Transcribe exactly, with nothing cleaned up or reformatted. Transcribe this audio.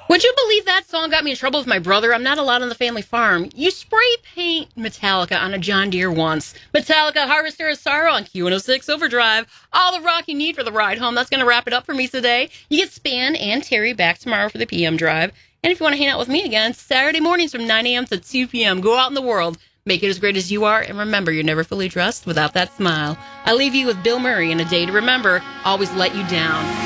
Would you believe that song got me in trouble with my brother? I'm not allowed on the family farm. You spray paint Metallica on a John Deere once. Metallica, Harvester of Sorrow on Q one oh six Overdrive. All the rock you need for the ride home. That's going to wrap it up for me today. You get Span and Terry back tomorrow for the P M drive. And if you want to hang out with me again, Saturday mornings from nine a.m. to two p.m. Go out in the world. Make it as great as you are. And remember, you're never fully dressed without that smile. I leave you with Bill Murray in A Day to Remember. Always let you down.